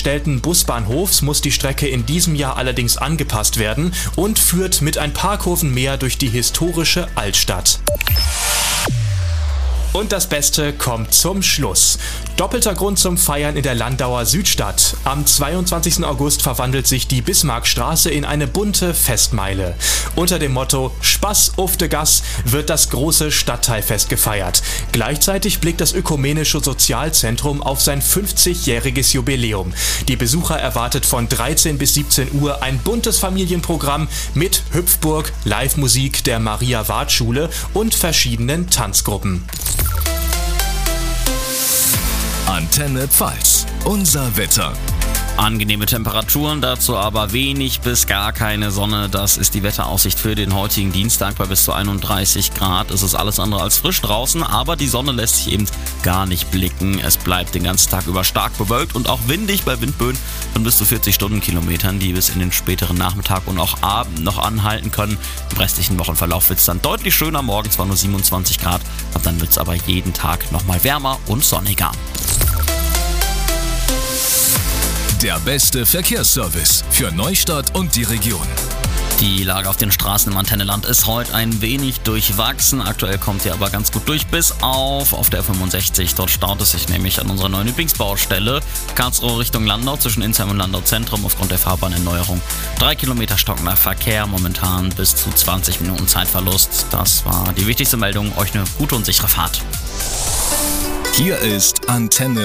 fertiggestellten Busbahnhofs muss die Strecke in diesem Jahr allerdings angepasst werden und führt mit ein paar Kurven mehr durch die historische Altstadt. Und das Beste kommt zum Schluss. Doppelter Grund zum Feiern in der Landauer Südstadt. Am 22. August verwandelt sich die Bismarckstraße in eine bunte Festmeile. Unter dem Motto Spaß auf de Gas wird das große Stadtteilfest gefeiert. Gleichzeitig blickt das Ökumenische Sozialzentrum auf sein 50-jähriges Jubiläum. Die Besucher erwartet von 13 bis 17 Uhr ein buntes Familienprogramm mit Hüpfburg, Live-Musik der Maria-Ward-Schule und verschiedenen Tanzgruppen. Antenne Pfalz, unser Wetter. Angenehme Temperaturen, dazu aber wenig bis gar keine Sonne. Das ist die Wetteraussicht für den heutigen Dienstag bei bis zu 31 Grad. Es ist alles andere als frisch draußen, aber die Sonne lässt sich eben gar nicht blicken. Es bleibt den ganzen Tag über stark bewölkt und auch windig bei Windböen von bis zu 40 Stundenkilometern, die bis in den späteren Nachmittag und auch Abend noch anhalten können. Im restlichen Wochenverlauf wird es dann deutlich schöner, morgen zwar nur 27 Grad, ab dann wird es aber jeden Tag nochmal wärmer und sonniger. Der beste Verkehrsservice für Neustadt und die Region. Die Lage auf den Straßen im Antenneland ist heute ein wenig durchwachsen. Aktuell kommt ihr aber ganz gut durch, bis auf der 65. Dort staut es sich nämlich an unserer neuen Lieblingsbaustelle. Karlsruhe Richtung Landau zwischen Insheim und Landau Zentrum aufgrund der Fahrbahnerneuerung. 3 Kilometer stockender Verkehr, momentan bis zu 20 Minuten Zeitverlust. Das war die wichtigste Meldung. Euch eine gute und sichere Fahrt. Hier ist Antenne